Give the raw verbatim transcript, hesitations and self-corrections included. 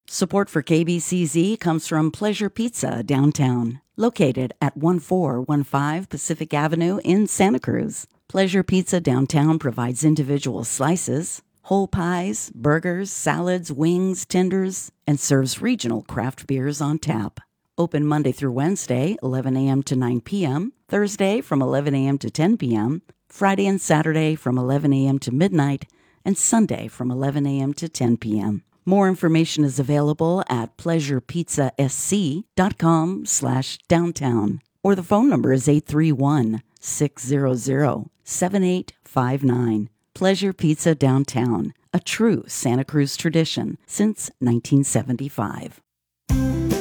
Support for K B C Z comes from Pleasure Pizza downtown, located at one four one five Pacific Avenue in Santa Cruz. Pleasure Pizza downtown provides individual slices, whole pies, burgers, salads, wings, tenders, and serves regional craft beers on tap. Open Monday through Wednesday, eleven a.m. to nine p.m., Thursday from eleven a.m. to ten p.m., Friday and Saturday from eleven a.m. to midnight, and Sunday from eleven a.m. to ten p.m. More information is available at pleasurepizzasc.com slash downtown, or the phone number is eight three one, six zero zero, seven eight five nine. Pleasure Pizza Downtown, a true Santa Cruz tradition since nineteen seventy-five.